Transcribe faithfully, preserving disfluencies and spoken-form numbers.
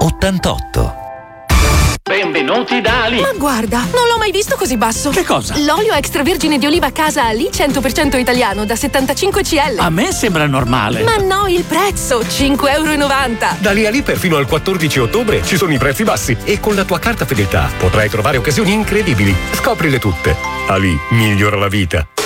ottantotto. Benvenuti da Ali. Ma guarda, non l'ho mai visto così basso. Che cosa? L'olio extravergine di oliva a casa Ali cento per cento italiano da settantacinque centilitri. A me sembra normale. Ma no, il prezzo, cinque e novanta euro. Da lì a lì perfino al quattordici ottobre ci sono i prezzi bassi e con la tua carta fedeltà potrai trovare occasioni incredibili. Scoprile tutte. Ali migliora la vita.